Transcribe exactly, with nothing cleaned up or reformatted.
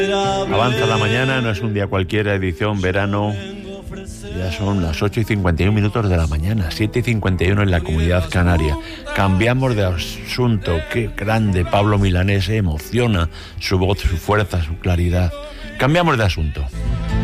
Avanza la mañana, no es un día cualquiera, edición verano. Ya son las ocho y cincuenta y un minutos de la mañana, siete y cincuenta y uno en la Comunidad Canaria. Cambiamos de asunto. Qué grande Pablo Milanés, emociona su voz, su fuerza, su claridad. Cambiamos de asunto.